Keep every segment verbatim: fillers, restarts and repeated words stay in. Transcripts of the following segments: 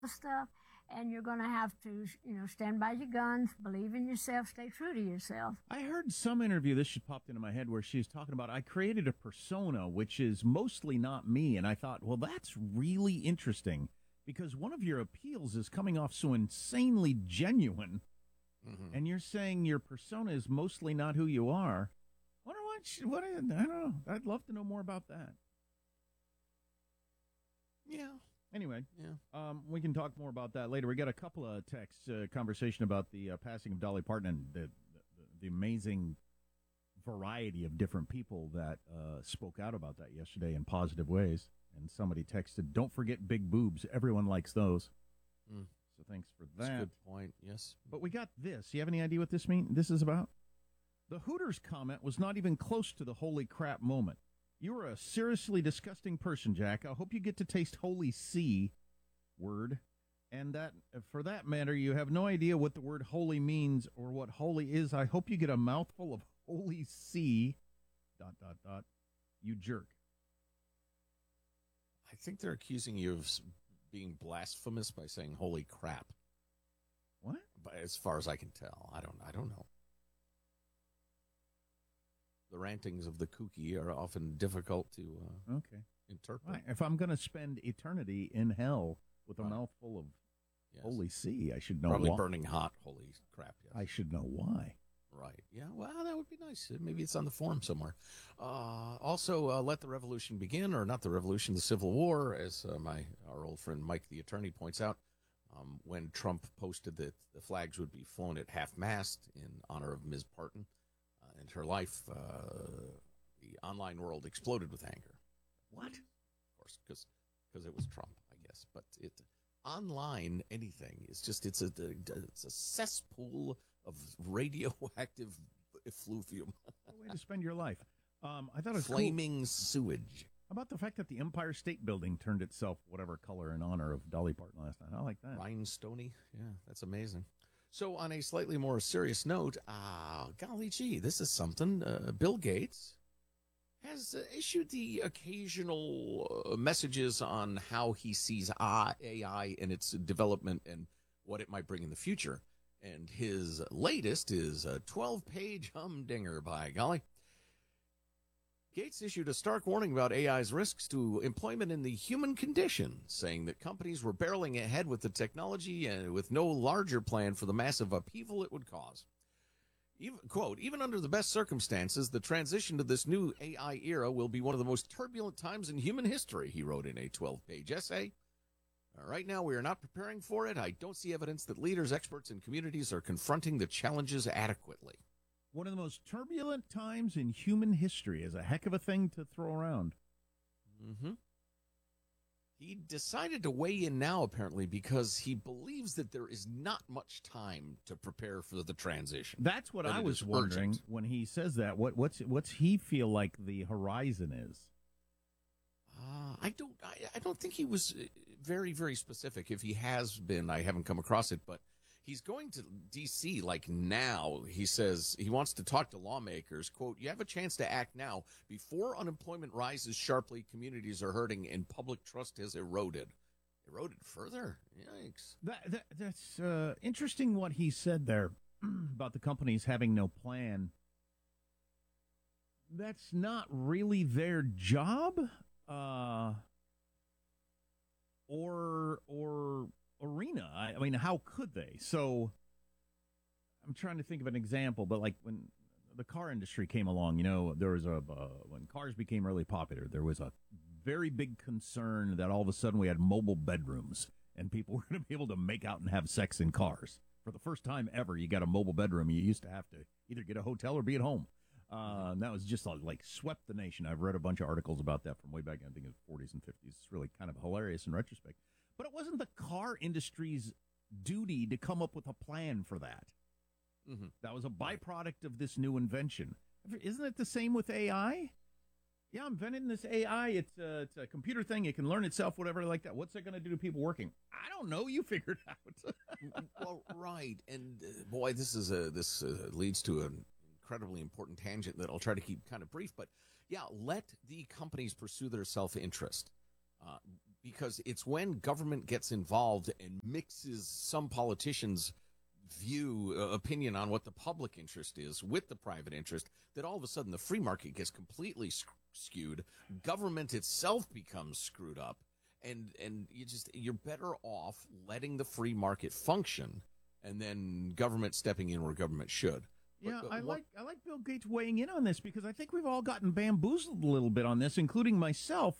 stuff, and you're going to have to, you know, stand by your guns, believe in yourself, stay true to yourself. I heard some interview, this just popped into my head, where she was talking about, I created a persona which is mostly not me, and I thought, well, that's really interesting, because one of your appeals is coming off so insanely genuine, mm-hmm. and you're saying your persona is mostly not who you are. I wonder what, she, what, I don't know. I'd love to know more about that. Yeah. Anyway, yeah, um, we can talk more about that later. We got a couple of texts, uh, conversation about the uh, passing of Dolly Parton and the, the, the amazing variety of different people that uh, spoke out about that yesterday in positive ways. And somebody texted, "Don't forget big boobs. Everyone likes those." Mm. So thanks for that. That's a good point. Yes, but we got this. You have any idea what this mean? This is about? The Hooters comment was not even close to the holy crap moment. You are a seriously disgusting person, Jack. I hope you get to taste holy C word. And that, for that matter, you have no idea what the word holy means or what holy is. I hope you get a mouthful of holy C, dot, dot, dot, you jerk. I think they're accusing you of being blasphemous by saying holy crap. What? But as far as I can tell, I don't, I don't know. The rantings of the kooky are often difficult to uh, okay. interpret. Right. If I'm going to spend eternity in hell with a right. mouthful of yes. holy sea, I should know Probably why. burning hot, holy crap, yes. I should know why. Right. Yeah, well, that would be nice. Maybe it's on the forum somewhere. Uh, also, uh, let the revolution begin, or not the revolution, the Civil War, as uh, my our old friend Mike the attorney points out. Um, when Trump posted that the flags would be flown at half-mast in honor of Miz Parton, and her life, uh, the online world exploded with anger. What? Of course, because because it was Trump, I guess. But it online anything is just it's a it's a cesspool of radioactive effluvium. Way to spend your life. Um, I thought it was flaming cool. sewage. How about the fact that the Empire State Building turned itself whatever color in honor of Dolly Parton last night? I like that. Rhinestone-y. Yeah, that's amazing. So on a slightly more serious note, ah, uh, golly gee, this is something. Uh, Bill Gates has uh, issued the occasional uh, messages on how he sees uh, A I and its development and what it might bring in the future. And his latest is a twelve-page humdinger, by golly. Gates issued a stark warning about A I's risks to employment in the human condition, saying that companies were barreling ahead with the technology and with no larger plan for the massive upheaval it would cause. Even, quote, even under the best circumstances, the transition to this new A I era will be one of the most turbulent times in human history, he wrote in a twelve-page essay. Right now, we are not preparing for it. I don't see evidence that leaders, experts, and communities are confronting the challenges adequately. One of the most turbulent times in human history is a heck of a thing to throw around. Mm-hmm. He decided to weigh in now, apparently, because he believes that there is not much time to prepare for the transition. That's what I was wondering urgent. When he says that. What, what's what's he feel like the horizon is? Uh, I don't. I, I don't think he was very, very specific. If he has been, I haven't come across it, but. He's going to D C like now. He says he wants to talk to lawmakers. Quote, you have a chance to act now before unemployment rises sharply, communities are hurting, and public trust has eroded. Eroded further? Yikes. That, that, that's uh, interesting what he said there about the companies having no plan. That's not really their job. Uh, or, or... arena. I, I mean, how could they? So I'm trying to think of an example, but like when the car industry came along, you know, there was a, uh, when cars became really popular, there was a very big concern that all of a sudden we had mobile bedrooms and people were going to be able to make out and have sex in cars. For the first time ever, you got a mobile bedroom. You used to have to either get a hotel or be at home. Uh, and that was just like swept the nation. I've read a bunch of articles about that from way back, I think, in the forties and fifties. It's really kind of hilarious in retrospect. But it wasn't the car industry's duty to come up with a plan for that. Mm-hmm. That was a byproduct of this new invention. Isn't it the same with A I? Yeah, I'm inventing this A I. It's a, it's a computer thing. It can learn itself, whatever like that. What's it going to do to people working? I don't know. You figured it out. Well, right. And, uh, boy, this is a, this uh, leads to an incredibly important tangent that I'll try to keep kind of brief. But, yeah, let the companies pursue their self-interest. Uh, because it's when government gets involved and mixes some politicians' view, uh, opinion on what the public interest is with the private interest that all of a sudden the free market gets completely sc- skewed. Government itself becomes screwed up, and and you just you're better off letting the free market function, and then government stepping in where government should. Yeah, But- I but what- like I like Bill Gates weighing in on this because I think we've all gotten bamboozled a little bit on this, including myself.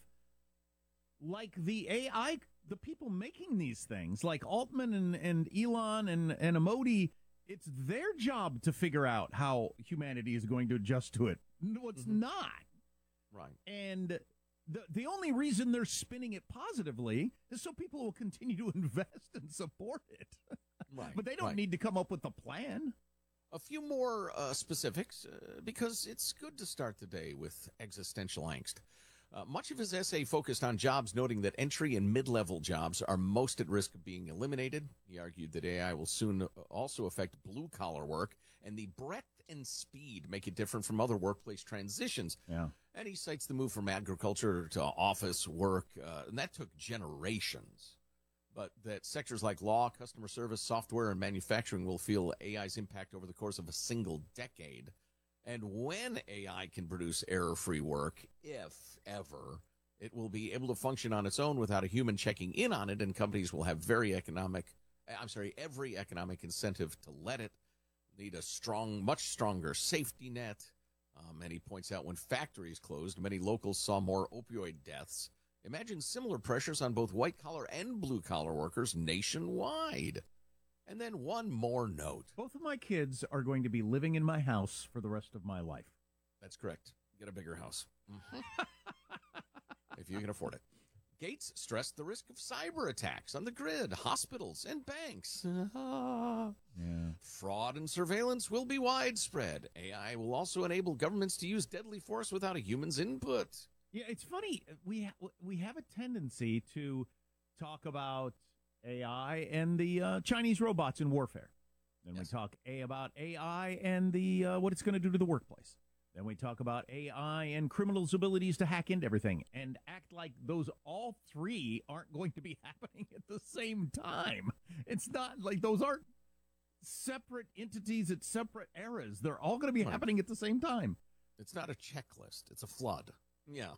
Like the A I, the people making these things, like Altman and, and Elon and, and Amodi, it's their job to figure out how humanity is going to adjust to it. No, it's Mhm. not. Right. And the the only reason they're spinning it positively is so people will continue to invest and support it. Right. But they don't right. need to come up with a plan. A few more uh, specifics, uh, because it's good to start the day with existential angst. Uh, much of his essay focused on jobs, noting that entry and mid-level jobs are most at risk of being eliminated. He argued that A I will soon also affect blue-collar work, and the breadth and speed make it different from other workplace transitions. Yeah. And he cites the move from agriculture to office work, uh, and that took generations. But that sectors like law, customer service, software, and manufacturing will feel A I's impact over the course of a single decade. And when A I can produce error-free work, if ever, it will be able to function on its own without a human checking in on it, and companies will have very economic, I'm sorry, every economic incentive to let it. Need a strong, much stronger safety net. Um, and he points out when factories closed, many locals saw more opioid deaths. Imagine similar pressures on both white-collar and blue-collar workers nationwide. And then one more note. Both of my kids are going to be living in my house for the rest of my life. That's correct. Get a bigger house. Mhm. If you can afford it. Gates stressed the risk of cyber attacks on the grid, hospitals, and banks. Yeah. Fraud and surveillance will be widespread. A I will also enable governments to use deadly force without a human's input. Yeah, it's funny. We ha- we have a tendency to talk about A I and the uh, Chinese robots in warfare. Then Yes. we talk A about A I and the uh, what it's going to do to the workplace. Then we talk about A I and criminals' abilities to hack into everything and act like those all three aren't going to be happening at the same time. It's not like those aren't separate entities at separate eras. They're all going to be Right. happening at the same time. It's not a checklist. It's a flood. Yeah.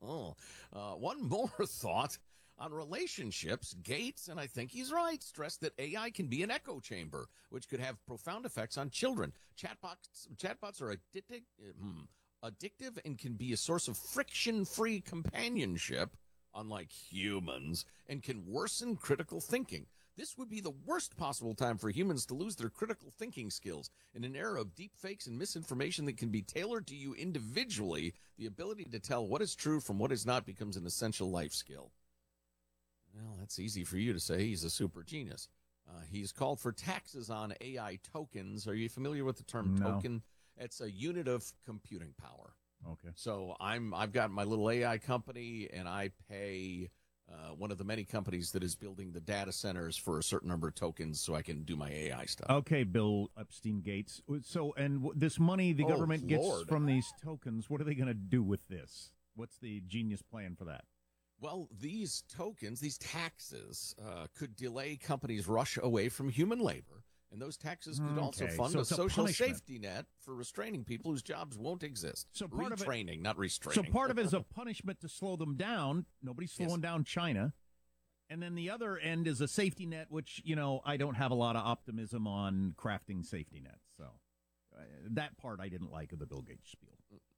uh, one more thought on relationships. Gates, and I think he's right, stressed that A I can be an echo chamber, which could have profound effects on children. Chatbots, chatbots are addictive, hmm, addictive and can be a source of friction-free companionship, unlike humans, and can worsen critical thinking. This would be the worst possible time for humans to lose their critical thinking skills. In an era of deepfakes and misinformation that can be tailored to you individually, the ability to tell what is true from what is not becomes an essential life skill. Well, that's easy for you to say. He's a super genius. Uh, he's called for taxes on A I tokens. Are you familiar with the term No. token? It's a unit of computing power. Okay. So I'm I've got my little A I company, and I pay uh, one of the many companies that is building the data centers for a certain number of tokens, so I can do my A I stuff. Okay, Bill Epstein Gates. So, and w- this money the Oh, government gets Lord. from these tokens, what are they going to do with this? What's the genius plan for that? Well, these tokens, these taxes, uh, could delay companies' rush away from human labor, and those taxes could also Okay, fund so a it's a social punishment. safety net for restraining people whose jobs won't exist. So part of it- Retraining, not So restraining. part of it is a punishment to slow them down. Nobody's slowing Yes. down China. And then the other end is a safety net, which, you know, I don't have a lot of optimism on crafting safety nets. So uh, that part I didn't like of the Bill Gates spiel.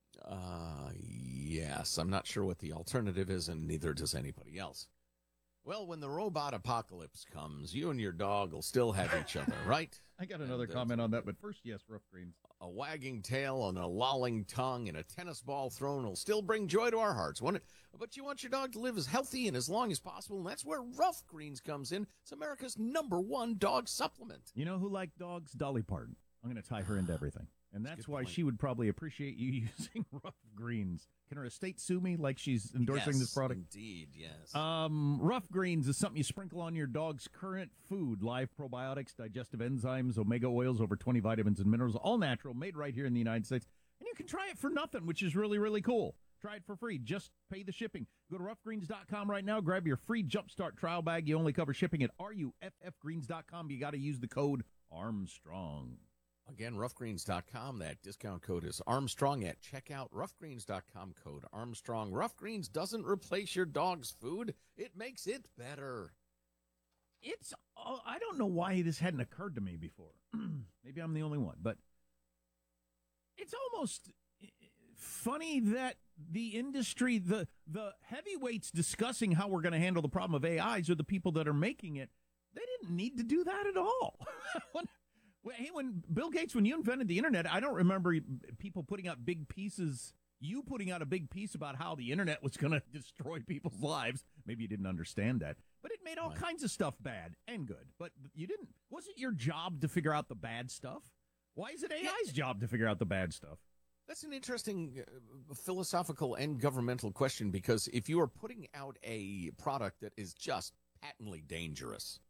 Uh, yes, I'm not sure what the alternative is, and neither does anybody else. Well, when the robot apocalypse comes, you and your dog will still have each other, right? I got another And, uh, comment on that, but first, yes, rough greens. A wagging tail and a lolling tongue and a tennis ball thrown will still bring joy to our hearts, won't it? But you want your dog to live as healthy and as long as possible, and that's where Rough Greens comes in. It's America's number one dog supplement. You know who liked dogs? Dolly Parton. I'm going to tie her into everything. And That's a that's good why point. she would probably appreciate you using rough greens. Can her estate sue me like she's endorsing Yes, this product? Indeed, yes. Um, rough greens is something you sprinkle on your dog's current food. Live probiotics, digestive enzymes, omega oils, over twenty vitamins and minerals, all natural, made right here in the United States. And you can try it for nothing, which is really, really cool. Try it for free. Just pay the shipping. Go to rough greens dot com right now. Grab your free Jumpstart trial bag. You only cover shipping at ruff greens dot com. You got to use the code Armstrong. Again, rough greens dot com. That discount code is Armstrong at checkout. rough greens dot com code Armstrong. Rough Greens doesn't replace your dog's food. It makes it better. It's, uh, I don't know why this hadn't occurred to me before. Maybe I'm the only one, but it's almost funny that the industry, the the heavyweights discussing how we're going to handle the problem of A Is are the people that are making it. They didn't need to do that at all. when, when, hey, when Bill Gates, when you invented the internet, I don't remember people putting out big pieces, you putting out a big piece about how the internet was going to destroy people's lives. Maybe you didn't understand that. But it made all Right. kinds of stuff bad and good. But you didn't. Was it your job to figure out the bad stuff? Why is it A I's job to figure out the bad stuff? That's an interesting uh, philosophical and governmental question, because if you are putting out a product that is just patently dangerous,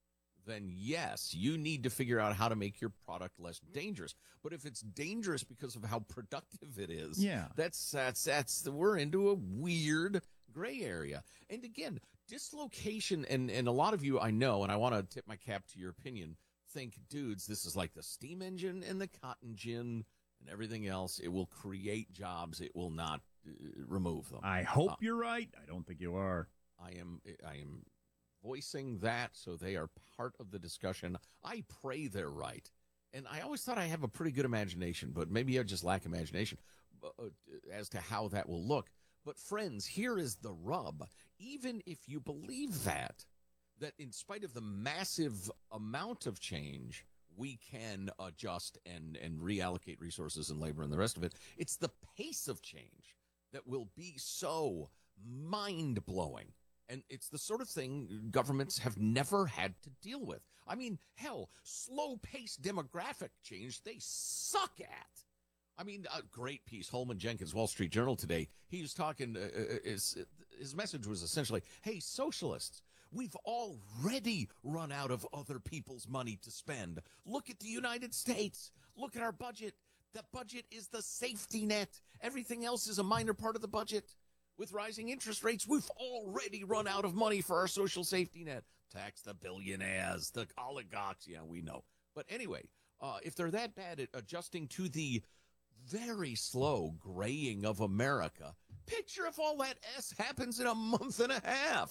then yes, you need to figure out how to make your product less dangerous. But if it's dangerous because of how productive it is, Yeah. that's that's that's we're into a weird gray area. And again, dislocation, and and a lot of you I know, and I want to tip my cap to your opinion, think, dudes, this is like the steam engine and the cotton gin and everything else. It will create jobs. It will not uh, remove them. I hope Uh, you're right. I don't think you are. I am I am voicing that so they are part of the discussion. I pray they're right. And I always thought I have a pretty good imagination, but maybe I just lack imagination uh, as to how that will look. But friends, here is the rub. Even if you believe that, that in spite of the massive amount of change, we can adjust and, and reallocate resources and labor and the rest of it, it's the pace of change that will be so mind-blowing. And it's the sort of thing governments have never had to deal with. I mean, hell, slow-paced demographic change, they suck at. I mean, a great piece, Holman Jenkins, Wall Street Journal today. He was talking, uh, his, his message was essentially, hey, socialists, we've already run out of other people's money to spend. Look at the United States. Look at our budget. The budget is the safety net. Everything else is a minor part of the budget. With rising interest rates, we've already run out of money for our social safety net. Tax the billionaires, the oligarchs. Yeah, we know. But anyway, uh, if they're that bad at adjusting to the very slow graying of America, picture if all that S happens in a month and a half.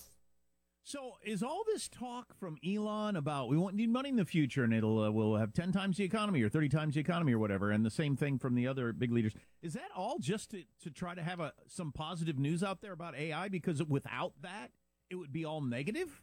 So is all this talk from Elon about we won't need money in the future and it'll uh, we'll have ten times the economy or thirty times the economy or whatever, and the same thing from the other big leaders, is that all just to, to try to have a some positive news out there about A I? Because without that, it would be all negative?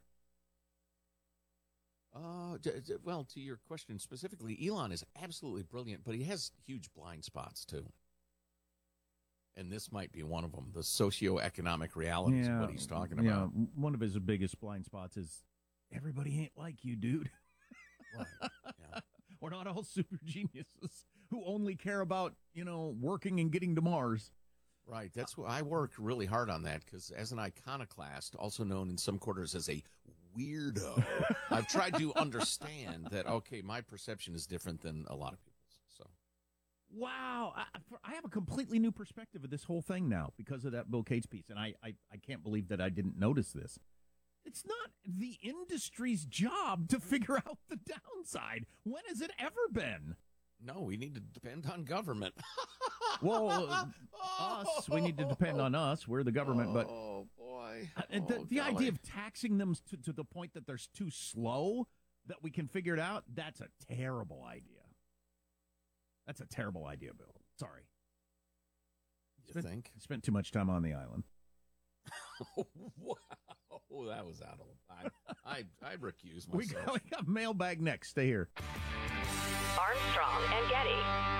Uh, d- d- well, to your question specifically, Elon is absolutely brilliant, but he has huge blind spots, too. And this might be one of them, the socioeconomic realities of what he's talking about. Yeah, one of his biggest blind spots is everybody ain't like you, dude. Right. Yeah. We're not all super geniuses who only care about, you know, working and getting to Mars. Right. That's what I work really hard on that, because as an iconoclast, also known in some quarters as a weirdo, I've tried to understand that, okay, my perception is different than a lot of people's. So, Wow. I, I have a completely new perspective of this whole thing now because of that Bill Gates piece, and I, I, I can't believe that I didn't notice this. It's not the industry's job to figure out the downside. When has it ever been? no, we need to depend on government. Well, uh, us, we need to depend on us. We're the government, but Oh, boy. uh, the, Oh, the golly. idea of taxing them to, to the point that they're too slow that we can figure it out, that's a terrible idea. That's a terrible idea, Bill. Sorry. You Spent- think? I spent too much time on the island. Wow. That was out of I, I, I recuse We myself. got, we got mailbag next. Stay here. Armstrong and Getty.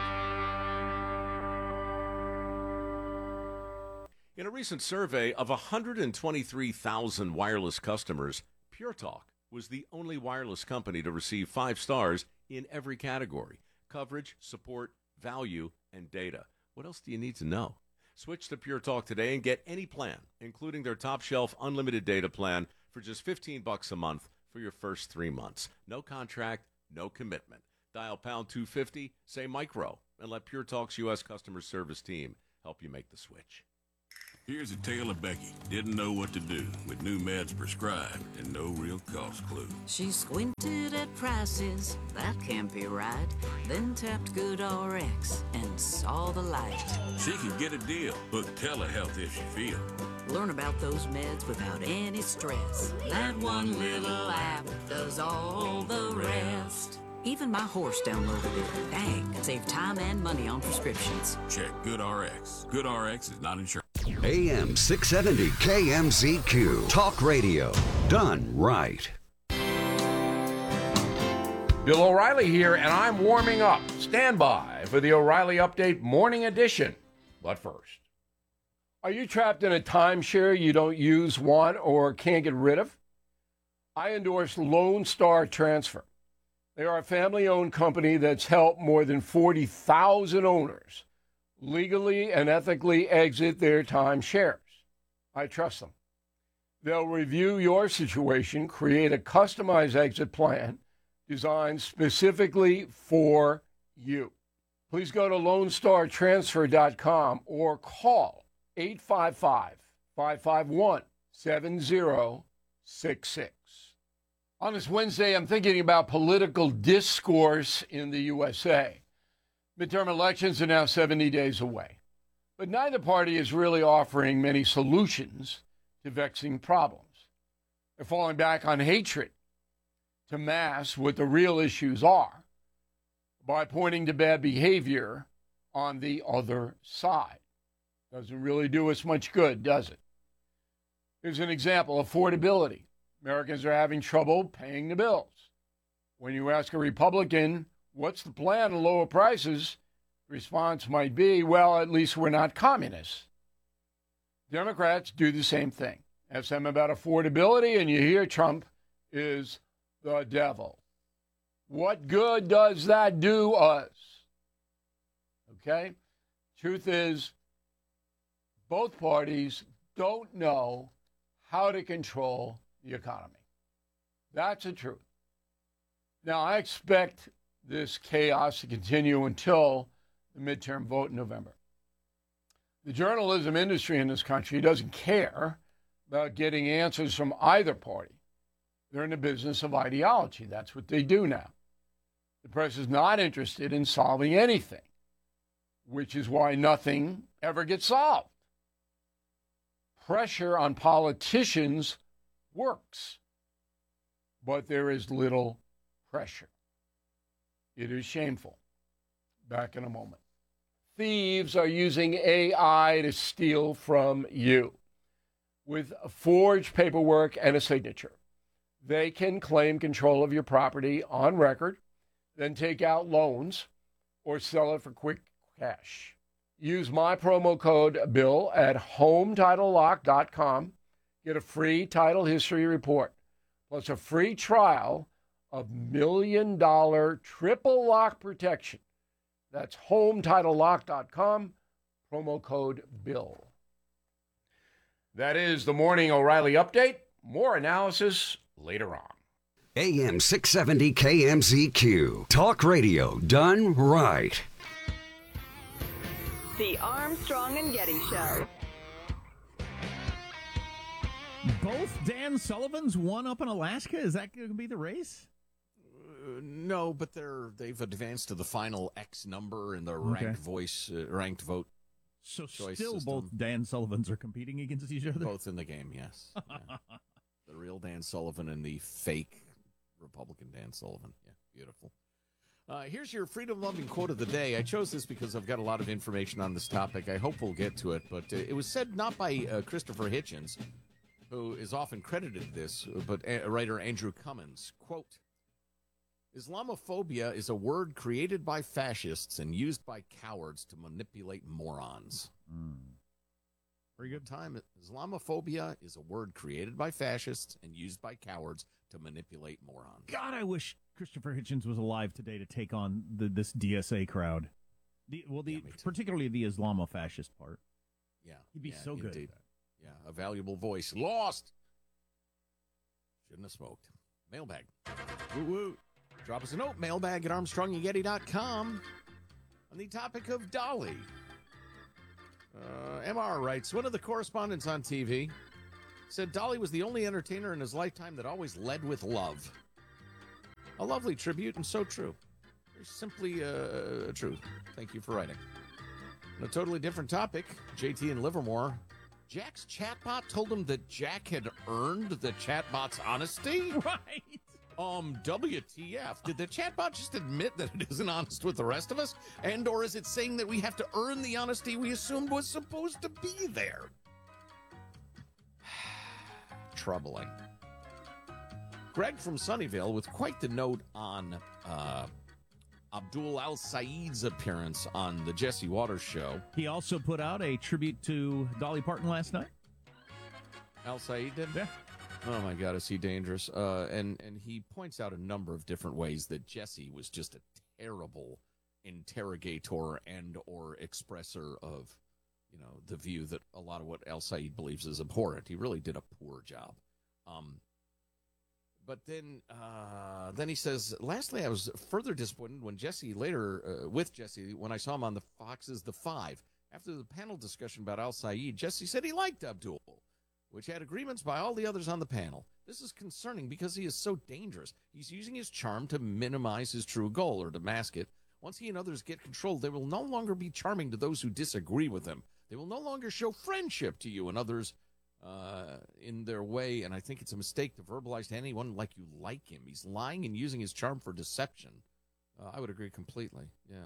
In a recent survey of one hundred twenty-three thousand wireless customers, Pure Talk was the only wireless company to receive five stars in every category: coverage, support, value, and data. What else do you need to know? Switch to Pure Talk today and get any plan, including their top shelf unlimited data plan, for just fifteen bucks a month for your first three months. No contract, no commitment. Dial pound two fifty, say micro, and let Pure Talk's U S customer service team help you make the switch. Here's a tale of Becky. Didn't know what to do with new meds prescribed and no real cost clue. She squinted at prices, that can't be right. Then tapped GoodRx and saw the light. She can get a deal. Book telehealth if she feel. Learn about those meds without any stress. That one little app does all the rest. Even my horse downloaded it. Dang, save time and money on prescriptions. Check GoodRx. GoodRx is not insurance. A M six seventy K M Z Q. Talk radio. Done right. Bill O'Reilly here, and I'm warming up. Stand by for the O'Reilly Update Morning Edition. But first, are you trapped in a timeshare you don't use, want, or can't get rid of? I endorse Lone Star Transfer. They are a family-owned company that's helped more than forty thousand owners legally and ethically exit their timeshares. I trust them. They'll review your situation, create a customized exit plan designed specifically for you. Please go to lone star transfer dot com or call eight five five, five five one, seven zero six six. On this Wednesday, I'm thinking about political discourse in the U S A. Midterm elections are now seventy days away, but neither party is really offering many solutions to vexing problems. They're falling back on hatred to mask what the real issues are by pointing to bad behavior on the other side. Doesn't really do us much good, does it? Here's an example: affordability. Americans are having trouble paying the bills. When you ask a Republican, what's the plan to lower prices? The response might be, well, at least we're not communists. Democrats do the same thing. Ask them about affordability, and you hear Trump is the devil. What good does that do us? Okay? Truth is, both parties don't know how to control the economy. That's the truth. Now, I expect this chaos to continue until the midterm vote in November. The journalism industry in this country doesn't care about getting answers from either party. They're in the business of ideology. That's what they do now. The press is not interested in solving anything, which is why nothing ever gets solved. Pressure on politicians works, but there is little pressure. It is shameful. Back in a moment. Thieves are using A I to steal from you. With forged paperwork and a signature, they can claim control of your property on record, then take out loans or sell it for quick cash. Use my promo code BILL at home title lock dot com. Get a free title history report, plus a free trial of million dollar triple lock protection. That's home title lock dot com, promo code BILL. That is the Morning O'Reilly Update. More analysis later on. A M six seventy K M Z Q. Talk radio done right. The Armstrong and Getty Show. Both Dan Sullivans won up in Alaska? Is that going to be the race? Uh, no, but they're they've advanced to the final X number in the Okay. ranked voice, uh, ranked vote. So choice still system. both Dan Sullivans are competing against each other? Both in the game, yes. Yeah. The real Dan Sullivan and the fake Republican Dan Sullivan. Yeah, beautiful. Uh, here's your freedom-loving quote of the day. I chose this because I've got a lot of information on this topic. I hope we'll get to it, but uh, it was said not by uh, Christopher Hitchens, who is often credited this, but uh, writer Andrew Cummins. Quote, Islamophobia is a word created by fascists and used by cowards to manipulate morons. Mm. Very good. Time. Islamophobia is a word created by fascists and used by cowards to manipulate morons. God, I wish Christopher Hitchens was alive today to take on the, this D S A crowd. The, well, the Yeah, me too. particularly the Islamofascist part. Yeah. He'd be yeah, so good. indeed. Yeah, a valuable voice. Lost. Shouldn't have smoked. Mailbag. Woo woo. Drop us a note, mailbag at armstrong and getty dot com, on the topic of Dolly. Uh, M R writes, one of the correspondents on T V said Dolly was the only entertainer in his lifetime that always led with love. A lovely tribute and so true. Very simply uh, true. Thank you for writing. On a totally different topic, J T in Livermore. Jack's chatbot told him that Jack had earned the chatbot's honesty? Right. Um, W T F? Did the chatbot just admit that it isn't honest with the rest of us? And or is it saying that we have to earn the honesty we assumed was supposed to be there? Troubling. Greg from Sunnyvale with quite the note on uh, Abdul Al-Saeed's appearance on the Jesse Waters show. He also put out a tribute to Dolly Parton last night. Al-Saeed did? Yeah. Oh, my God, is he dangerous? Uh, and, and he points out a number of different ways that Jesse was just a terrible interrogator and or expresser of, you know, the view that a lot of what Al-Saeed believes is abhorrent. He really did a poor job. Um, but then uh, then he says, lastly, I was further disappointed when Jesse later, uh, with Jesse, when I saw him on the Fox's The Five. After the panel discussion about Al-Saeed, Jesse said he liked Abdul, which had agreements by all the others on the panel. This is concerning because he is so dangerous. He's using his charm to minimize his true goal or to mask it. Once he and others get control, they will no longer be charming to those who disagree with him. They will no longer show friendship to you and others uh, in their way, and I think it's a mistake to verbalize to anyone like you like him. He's lying and using his charm for deception. Uh, I would agree completely, yeah.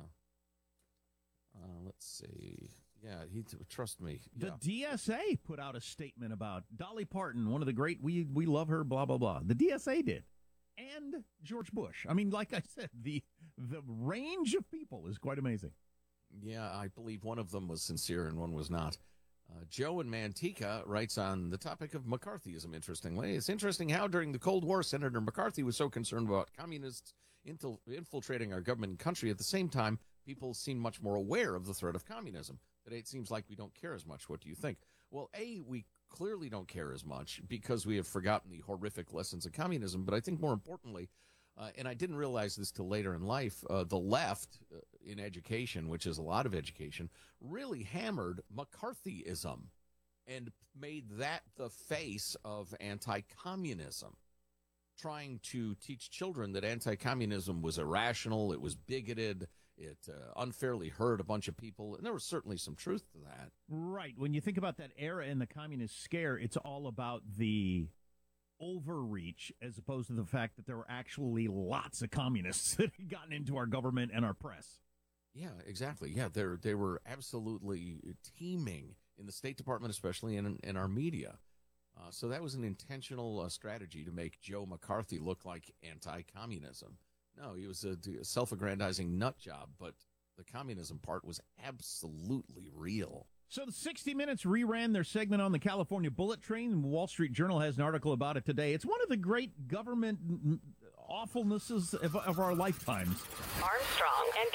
Uh, let's see. Yeah, he trust me. The Yeah. D S A put out a statement about Dolly Parton, one of the great, we we love her, blah, blah, blah. The D S A did. And George Bush. I mean, like I said, the the range of people is quite amazing. Yeah, I believe one of them was sincere and one was not. Uh, Joe in Manteca writes on the topic of McCarthyism, interestingly. It's interesting how during the Cold War, Senator McCarthy was so concerned about communists intil- infiltrating our government and country. At the same time, people seem much more aware of the threat of communism. Today, it seems like we don't care as much. What do you think? Well, A, we clearly don't care as much because we have forgotten the horrific lessons of communism. But I think more importantly, uh, and I didn't realize this till later in life, uh, the left uh, in education, which is a lot of education, really hammered McCarthyism and made that the face of anti-communism, trying to teach children that anti-communism was irrational, it was bigoted, it uh, unfairly hurt a bunch of people, and there was certainly some truth to that. Right. When you think about that era in the communist scare, it's all about the overreach as opposed to the fact that there were actually lots of communists that had gotten into our government and our press. Yeah, exactly. Yeah, they they were absolutely teeming in the State Department, especially in, in our media. Uh, so that was an intentional uh, strategy to make Joe McCarthy look like anti-communism. No, he was a, a self-aggrandizing nut job, but the communism part was absolutely real. So the sixty minutes reran their segment on the California bullet train. The Wall Street Journal has an article about it today. It's one of the great government awfulnesses of, of our lifetimes. Armstrong and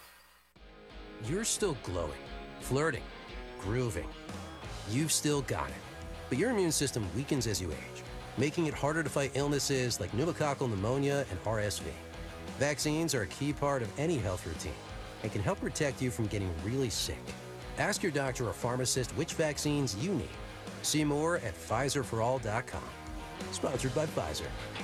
Getty. You're still glowing, flirting, grooving. You've still got it. But your immune system weakens as you age, making it harder to fight illnesses like pneumococcal pneumonia and R S V. Vaccines are a key part of any health routine and can help protect you from getting really sick. Ask your doctor or pharmacist which vaccines you need. See more at Pfizer for all dot com. Sponsored by Pfizer.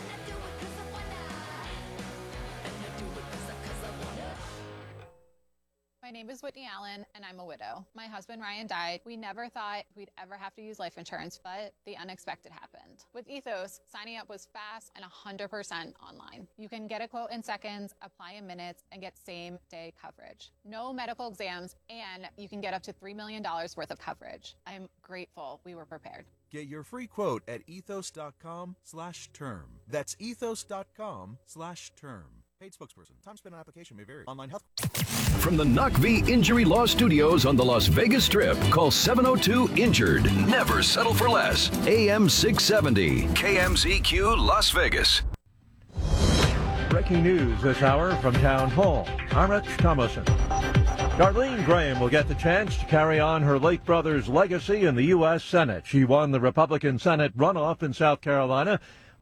My name is Whitney Allen, and I'm a widow. My husband, Ryan, died. We never thought we'd ever have to use life insurance, but the unexpected happened. With Ethos, signing up was fast and one hundred percent online. You can get a quote in seconds, apply in minutes, and get same-day coverage. No medical exams, and you can get up to three million dollars worth of coverage. I'm grateful we were prepared. Get your free quote at ethos.com slash term. That's ethos.com slash term. Paid spokesperson. Time spent on application may vary. Online health. From the N U C V Injury Law Studios on the Las Vegas Strip, call seven oh two injured. Never settle for less. A M six seventy. K M Z Q Las Vegas. Breaking news this hour from Town Hall. I'm Rich Thomason. Darlene Graham will get the chance to carry on her late brother's legacy in the U S Senate. She won the Republican Senate runoff in South Carolina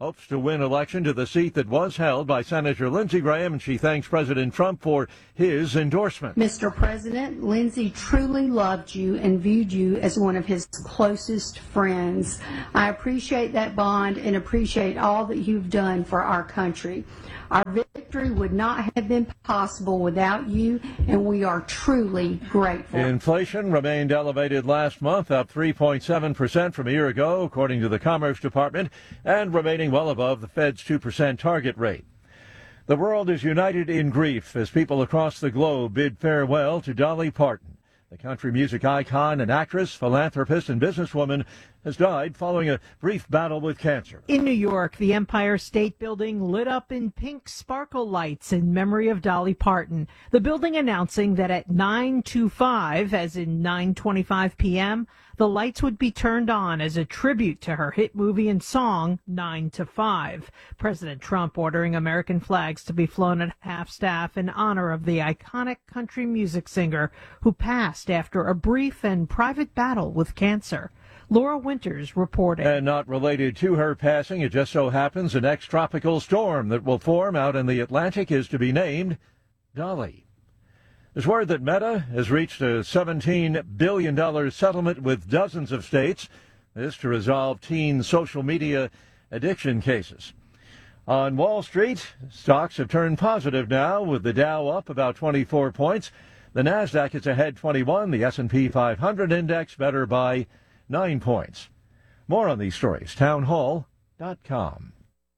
hopes to win election to the seat that was held by Senator Lindsey Graham, and she thanks President Trump for his endorsement. Mister President, Lindsey truly loved you and viewed you as one of his closest friends. I appreciate that bond and appreciate all that you've done for our country. Our victory would not have been possible without you, and we are truly grateful. Inflation remained elevated last month, up three point seven percent from a year ago, according to the Commerce Department, and remaining well above the Fed's two percent target rate. The world is united in grief as people across the globe bid farewell to Dolly Parton. The country music icon and actress, philanthropist, and businesswoman has died following a brief battle with cancer. In New York, the Empire State Building lit up in pink sparkle lights in memory of Dolly Parton. The building announcing that at nine twenty-five, as in nine twenty-five p.m., the lights would be turned on as a tribute to her hit movie and song, nine to five. President Trump ordering American flags to be flown at half-staff in honor of the iconic country music singer who passed after a brief and private battle with cancer. Laura Winters reporting. And not related to her passing, it just so happens the next tropical storm that will form out in the Atlantic is to be named Dolly. There's word that Meta has reached a seventeen billion dollars settlement with dozens of states, this to resolve teen social media addiction cases. On Wall Street, stocks have turned positive now, with the Dow up about twenty-four points. The Nasdaq is ahead twenty-one, the S and P five hundred index better by nine points. More on these stories, town hall dot com.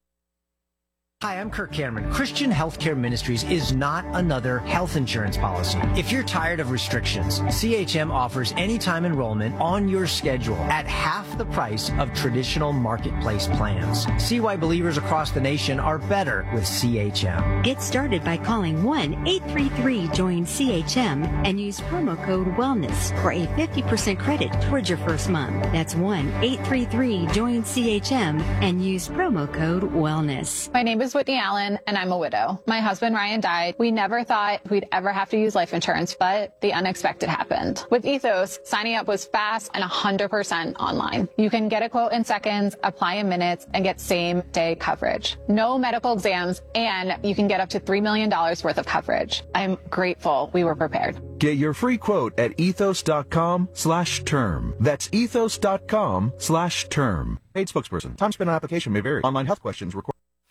Hi, I'm Kirk Cameron. Christian Healthcare Ministries is not another health insurance policy. If you're tired of restrictions, C H M offers anytime enrollment on your schedule at half the price of traditional marketplace plans. See why believers across the nation are better with C H M. Get started by calling one eight three three join C H M and use promo code WELLNESS for a fifty percent credit towards your first month. That's one eight three three join C H M and use promo code WELLNESS. My name is Whitney Allen, and I'm a widow. My husband, Ryan, died. We never thought we'd ever have to use life insurance, but the unexpected happened. With Ethos, signing up was fast and one hundred percent online. You can get a quote in seconds, apply in minutes, and get same-day coverage. No medical exams, and you can get up to three million dollars worth of coverage. I'm grateful we were prepared. Get your free quote at ethos.com slash term. That's ethos.com slash term. Paid spokesperson. Time spent on application may vary. Online health questions require.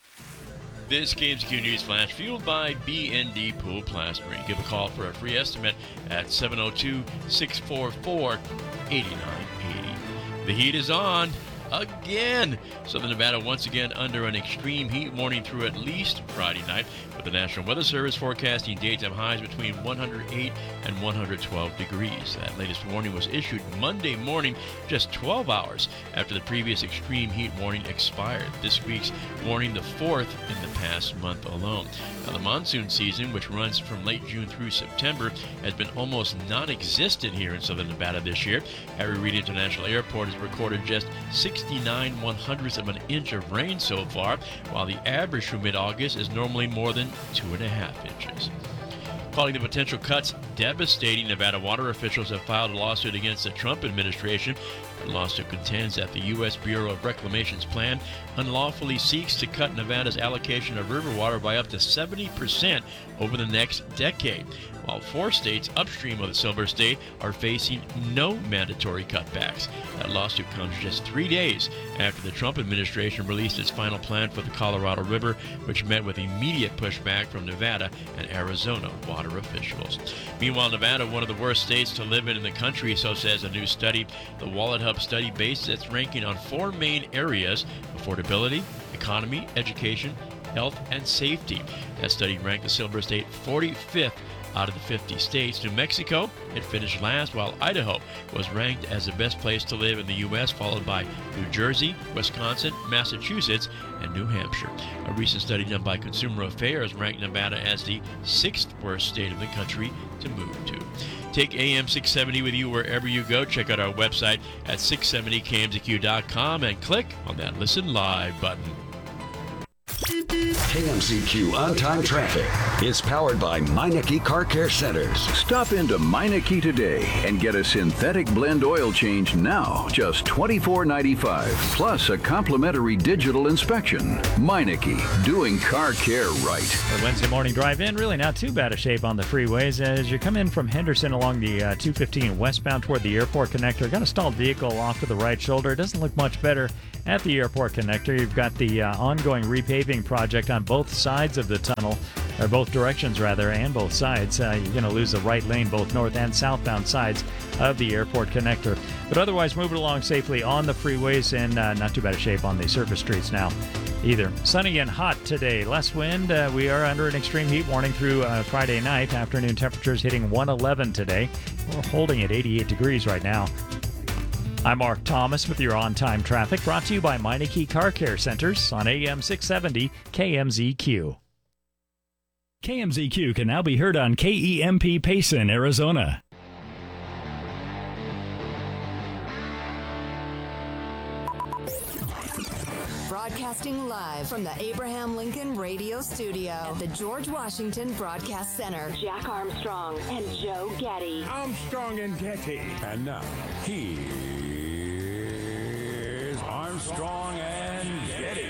This K M Z Q News Flash, fueled by B N D Pool Plastering. Give a call for a free estimate at seven oh two, six four four, eight nine eight oh. The heat is on again. Southern Nevada once again under an extreme heat warning through at least Friday night, with the National Weather Service forecasting daytime highs between one hundred eight and one hundred twelve degrees. That latest warning was issued Monday morning, just twelve hours after the previous extreme heat warning expired. This week's warning, the fourth in the past month alone. Now, the monsoon season, which runs from late June through September, has been almost non-existent here in Southern Nevada this year. Harry Reid International Airport has recorded just sixty-nine one hundredths of an inch of rain so far, while the average for mid-August is normally more than two and a half inches. Calling the potential cuts devastating, Nevada water officials have filed a lawsuit against the Trump administration. The lawsuit contends that the U S Bureau of Reclamation's plan unlawfully seeks to cut Nevada's allocation of river water by up to seventy percent over the next decade, while four states upstream of the Silver State are facing no mandatory cutbacks. That lawsuit comes just three days after the Trump administration released its final plan for the Colorado River, which met with immediate pushback from Nevada and Arizona water officials. Meanwhile, Nevada, one of the worst states to live in in the country, so says a new study. The Wallet Hub study based its ranking on four main areas: affordability, economy, education, health, and safety. That study ranked the Silver State forty-fifth out of the fifty states. New Mexico, it finished last, while Idaho was ranked as the best place to live in the U S, followed by New Jersey, Wisconsin, Massachusetts, and New Hampshire. A recent study done by Consumer Affairs ranked Nevada as the sixth worst state in the country to move to. Take A M six seventy with you wherever you go. Check out our website at six seventy K M Z Q dot com and click on that Listen Live button. K M Z Q on-time traffic is powered by Meineke Car Care Centers. Stop into Meineke today and get a synthetic blend oil change now, just twenty-four ninety-five, plus a complimentary digital inspection. Meineke, doing car care right. The Wednesday morning drive-in, really not too bad a shape on the freeways. As you come in from Henderson along the uh, two fifteen westbound toward the airport connector, got a stalled vehicle off to the right shoulder. It doesn't look much better at the airport connector. You've got the uh, ongoing repaving project on both sides of the tunnel, or both directions rather, and both sides. Uh, you're going to lose the right lane, both north and southbound sides of the airport connector. But otherwise, moving along safely on the freeways, and uh, not too bad a shape on the surface streets now either. Sunny and hot today. Less wind. Uh, we are under an extreme heat warning through uh, Friday night. Afternoon temperatures hitting one eleven today. We're holding at eighty-eight degrees right now. I'm Mark Thomas with your on-time traffic, brought to you by Meineke Car Care Centers on A M six seventy K M Z Q. K M Z Q can now be heard on K E M P Payson, Arizona. Broadcasting live from the Abraham Lincoln Radio Studio at the George Washington Broadcast Center. Jack Armstrong and Joe Getty. Armstrong and Getty. And now, here's Armstrong and Getty.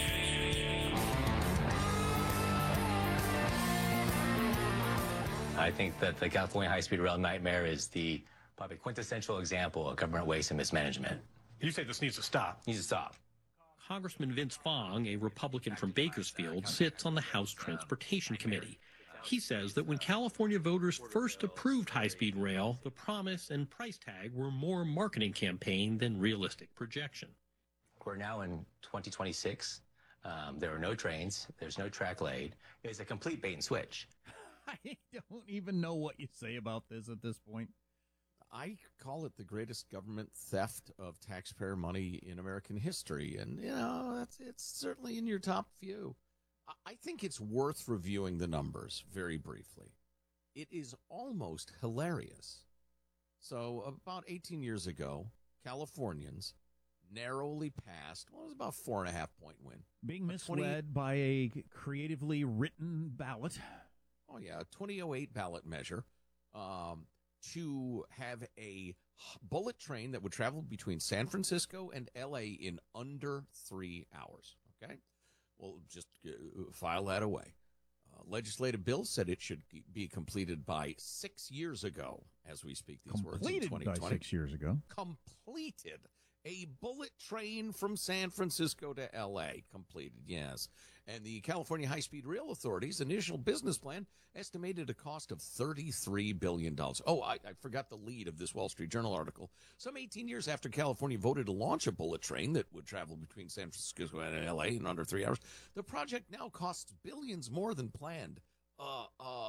I think that the California high-speed rail nightmare is the probably quintessential example of government waste and mismanagement. You say this needs to stop. Needs to stop. Congressman Vince Fong, a Republican from Bakersfield, sits on the House Transportation Committee. He says that when California voters first approved high-speed rail, the promise and price tag were more marketing campaign than realistic projection. We're now in twenty twenty-six. Um, there are no trains. There's no track laid. It's a complete bait and switch. I don't even know what you say about this at this point. I call it the greatest government theft of taxpayer money in American history. And, you know, that's, it's certainly in your top few. I think it's worth reviewing the numbers very briefly. It is almost hilarious. So about eighteen years ago, Californians narrowly passed, well, it was about four and a half point win. Being misled by a creatively written ballot. Oh, yeah, a twenty oh eight ballot measure um, to have a bullet train that would travel between San Francisco and L A in under three hours. Okay? Well, just uh, file that away. Uh, legislative bill said it should be completed by six years ago, as we speak these words in twenty twenty. Completed by six years ago. Completed. A bullet train from San Francisco to L A. Completed, yes. And the California High-Speed Rail Authority's initial business plan estimated a cost of thirty-three billion dollars. Oh, I, I forgot the lead of this Wall Street Journal article. Some eighteen years after California voted to launch a bullet train that would travel between San Francisco and L A in under three hours, the project now costs billions more than planned. Uh, uh,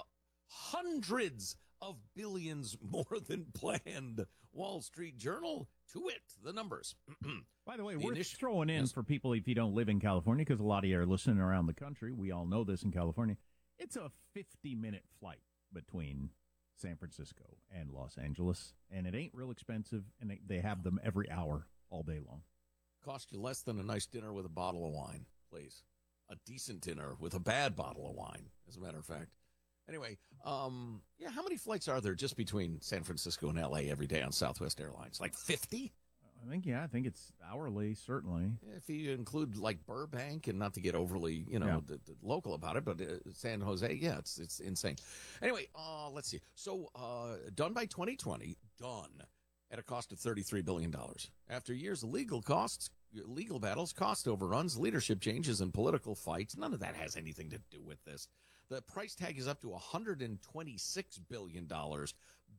hundreds of billions more than planned. Wall Street Journal, to it, the numbers. By the way, The we're initial- throwing in Yes. for people if you don't live in California, because a lot of you are listening around the country. We all know this in California. It's a fifty-minute flight between San Francisco and Los Angeles, and it ain't real expensive, and they, they have them every hour all day long. Cost you less than a nice dinner with a bottle of wine, please. A decent dinner with a bad bottle of wine, as a matter of fact. Anyway, um, yeah, how many flights are there just between San Francisco and L A every day on Southwest Airlines? Like fifty? I think, yeah, I think it's hourly, certainly. If you include like Burbank, and not to get overly, you know, Yeah. the, the local about it, but uh, San Jose, yeah, it's it's insane. Anyway, uh, let's see. So uh, done by twenty twenty, done at a cost of thirty-three billion dollars. After years of legal costs, legal battles, cost overruns, leadership changes, and political fights, none of that has anything to do with this. The price tag is up to one hundred twenty-six billion dollars,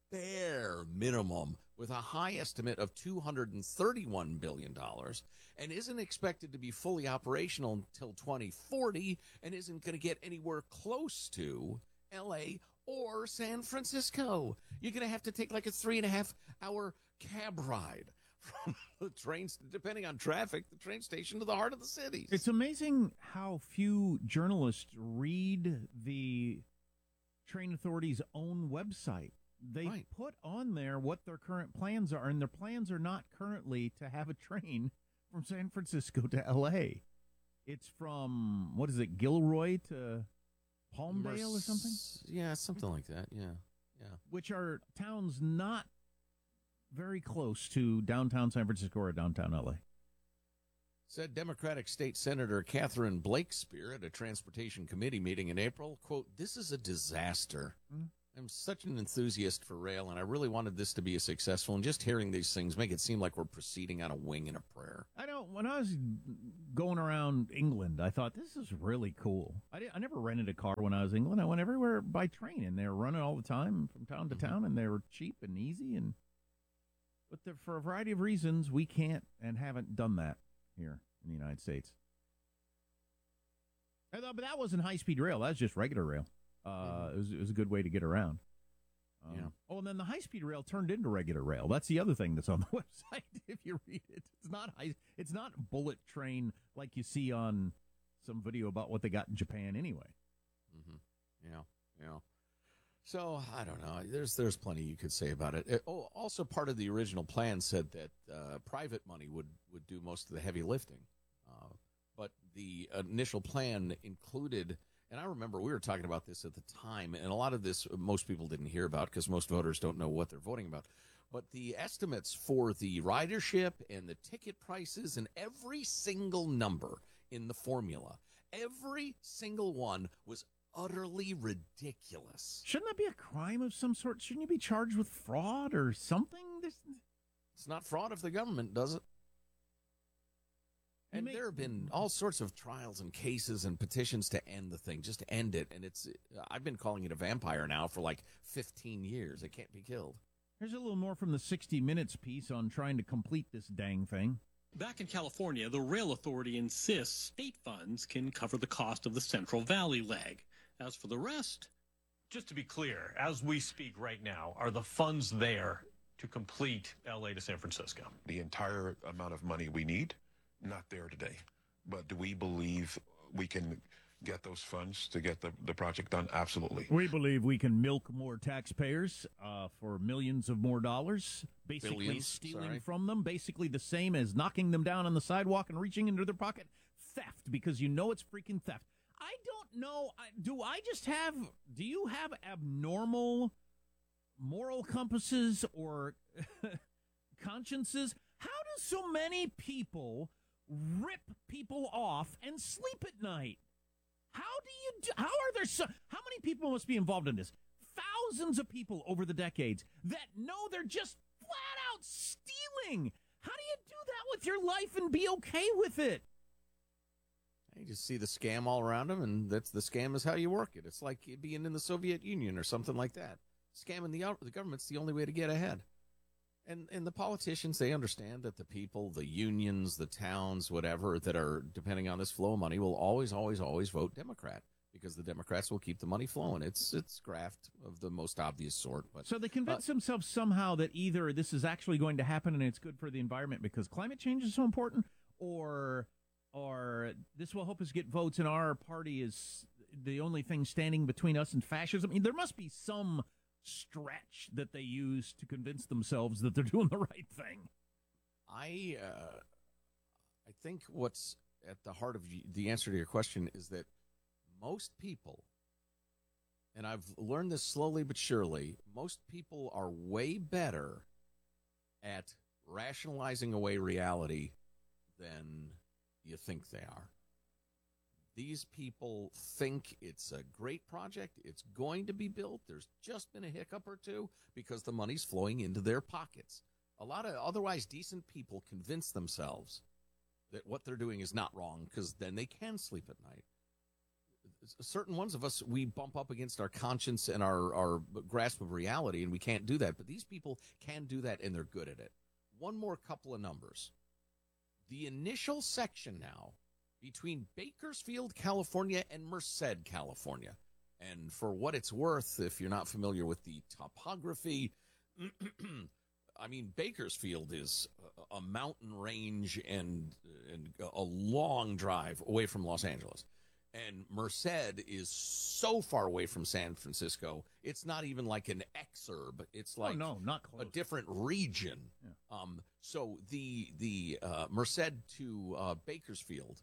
bare minimum, with a high estimate of two hundred thirty-one billion dollars, and isn't expected to be fully operational until twenty forty, and isn't going to get anywhere close to L A or San Francisco. You're going to have to take like a three and a half hour cab ride from the trains, depending on traffic, the train station to the heart of the city. It's amazing how few journalists read the train authority's own website. They Right. put on there what their current plans are, and their plans are not currently to have a train from San Francisco to L A. It's from, what is it, Gilroy to Palmdale or something? Yeah, something like that. Yeah, yeah. Which are towns not very close to downtown San Francisco or downtown L A. Said Democratic State Senator Catherine Blakespear at a Transportation Committee meeting in April, quote, "This is a disaster. Mm. I'm such an enthusiast for rail, and I really wanted this to be a successful, and just hearing these things make it seem like we're proceeding on a wing and a prayer." I know, when I was going around England, I thought, this is really cool. I, did, I never rented a car when I was in England. I went everywhere by train, and they were running all the time from town to mm-hmm. town, and they were cheap and easy. And But the, for a variety of reasons, we can't and haven't done that here in the United States. But that wasn't high-speed rail. That was just regular rail. Uh, mm-hmm. it, was, it was a good way to get around. Um, yeah. Oh, and then the high-speed rail turned into regular rail. That's the other thing that's on the website. If you read it, it's not high. It's not bullet train like you see on some video about what they got in Japan. Anyway. Mm-hmm. Yeah, yeah. So I don't know. There's there's plenty you could say about it. it oh, also part of the original plan said that uh, private money would would do most of the heavy lifting, uh, but the initial plan included. And I remember we were talking about this at the time, and a lot of this most people didn't hear about because most voters don't know what they're voting about. But the estimates for the ridership and the ticket prices and every single number in the formula, every single one was utterly ridiculous. Shouldn't that be a crime of some sort? Shouldn't you be charged with fraud or something? This... It's not fraud if the government does it. And there have been all sorts of trials and cases and petitions to end the thing, just to end it. And it's I've been calling it a vampire now for like fifteen years. It can't be killed. Here's a little more from the sixty minutes piece on trying to complete this dang thing. Back in California, the Rail Authority insists state funds can cover the cost of the Central Valley leg. As for the rest... Just to be clear, as we speak right now, are the funds there to complete L A to San Francisco? The entire amount of money we need? Not there today. But do we believe we can get those funds to get the, the project done? Absolutely. We believe we can milk more taxpayers uh, for millions of more dollars, basically Billions, stealing sorry. from them, basically the same as knocking them down on the sidewalk and reaching into their pocket. Theft, because you know it's freaking theft. I don't know. Do I just have, do you have abnormal moral compasses or consciences? How do so many people rip people off and sleep at night? How do you do, how are there so, how many people must be involved in this? Thousands of people over the decades that know they're just flat out stealing. How do you do that with your life and be okay with it? You just see the scam all around them, and that's the scam is how you work it. It's like being in the Soviet Union or something like that. Scamming the the government's the only way to get ahead. And and the politicians, they understand that the people, the unions, the towns, whatever, that are depending on this flow of money will always, always, always vote Democrat because the Democrats will keep the money flowing. It's it's graft of the most obvious sort. But so they convince uh, themselves somehow that either this is actually going to happen and it's good for the environment because climate change is so important, or or this will help us get votes and our party is the only thing standing between us and fascism. I mean, there must be some stretch that they use to convince themselves that they're doing the right thing. I uh, I think what's at the heart of the answer to your question is that most people, and I've learned this slowly but surely, most people are way better at rationalizing away reality than you think they are. These people think it's a great project. It's going to be built. There's just been a hiccup or two because the money's flowing into their pockets. A lot of otherwise decent people convince themselves that what they're doing is not wrong because then they can sleep at night. Certain ones of us, we bump up against our conscience and our, our grasp of reality, and we can't do that. But these people can do that, and they're good at it. One more couple of numbers. The initial section now between Bakersfield, California, and Merced, California. And for what it's worth, if you're not familiar with the topography, I mean, Bakersfield is a mountain range and, and a long drive away from Los Angeles. And Merced is so far away from San Francisco, it's not even like an exurb. It's like oh, no, not close. A different region. Yeah. Um, so the, the uh, Merced to uh, Bakersfield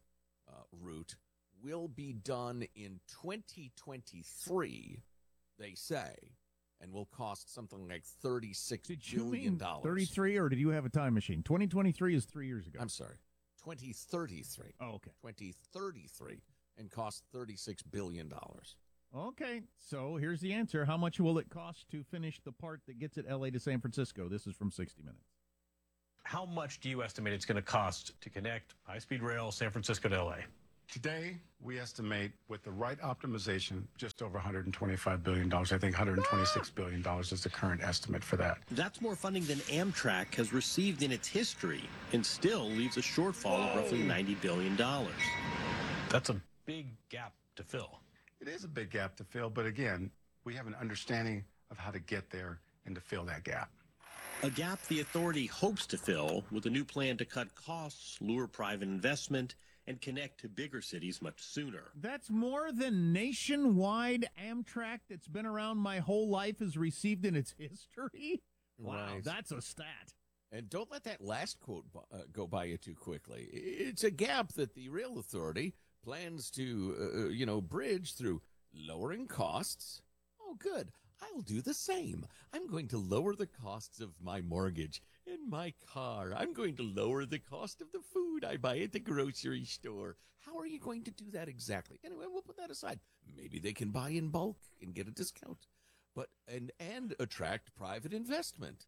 uh, route will be done in twenty twenty-three, they say, and will cost something like thirty-six billion dollars. thirty-three, or did you have a time machine? twenty twenty-three is three years ago. I'm sorry, twenty thirty-three. Oh, okay. twenty thirty-three, and cost thirty-six billion dollars. Okay, so here's the answer. How much will it cost to finish the part that gets it L A to San Francisco? This is from sixty minutes. How much do you estimate it's going to cost to connect high-speed rail San Francisco to L A? Today, we estimate with the right optimization, just over one hundred twenty-five billion dollars. I think one hundred twenty-six billion dollars is the current estimate for that. That's more funding than Amtrak has received in its history and still leaves a shortfall of roughly ninety billion dollars. That's a big gap to fill. It is a big gap to fill, but again, we have an understanding of how to get there and to fill that gap. A gap the authority hopes to fill with a new plan to cut costs, lure private investment, and connect to bigger cities much sooner. That's more than nationwide Amtrak that's been around my whole life has received in its history? Wow, Right. that's a stat. And don't let that last quote uh, go by you too quickly. It's a gap that the rail authority plans to, uh, you know, bridge through lowering costs. Oh, good. I'll do the same. I'm going to lower the costs of my mortgage and my car. I'm going to lower the cost of the food I buy at the grocery store. How are you going to do that exactly? Anyway, we'll put that aside. Maybe they can buy in bulk and get a discount, but and and attract private investment.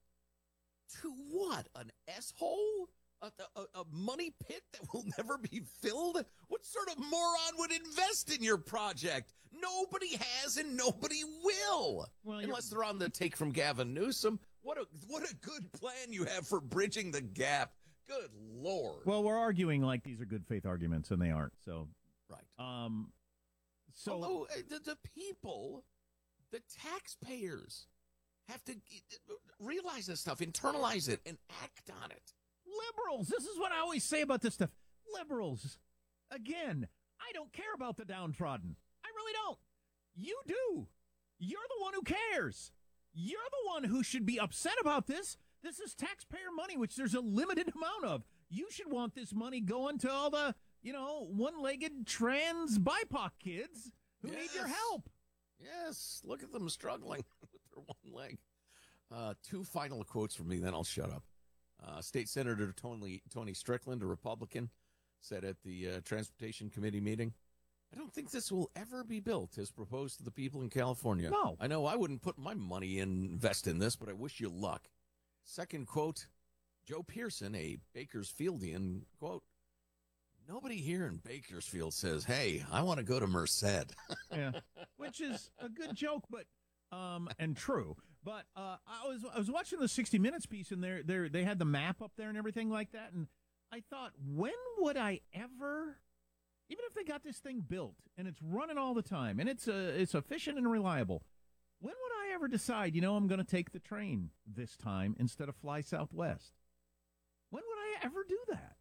To what? An S-hole? A, a, a money pit that will never be filled? What sort of moron would invest in your project? Nobody has and nobody will. Well, Unless they're on the take from Gavin Newsom. What a what a good plan you have for bridging the gap. Good Lord. Well, we're arguing like these are good faith arguments, and they aren't. So, right. Um, so Although uh, the, the people, the taxpayers, have to uh, realize this stuff, internalize it, and act on it. liberals, this is what I always say about this stuff. Liberals, again, I don't care about the downtrodden. I really don't. You do. You're the one who cares. You're the one who should be upset about this. This is taxpayer money, which there's a limited amount of. You should want this money going to all the, you know, one-legged trans B I P O C kids who Yes. need your help. Yes, look at them struggling with their one leg. Uh, two final quotes from me, then I'll shut up. Uh, State Senator Tony, Tony Strickland, a Republican, said at the uh, Transportation Committee meeting, I don't think this will ever be built as proposed to the people in California. No. I know I wouldn't put my money in, invest in this, but I wish you luck. Second quote, Joe Pearson, a Bakersfieldian, quote, nobody here in Bakersfield says, hey, I want to go to Merced. Yeah, which is a good joke, but um, and true. But uh, I was I was watching the sixty minutes piece, and they they they had the map up there and everything like that, and I thought, when would I ever, even if they got this thing built and it's running all the time and it's uh, it's efficient and reliable, when would I ever decide, you know, I'm going to take the train this time instead of fly Southwest? When would I ever do that?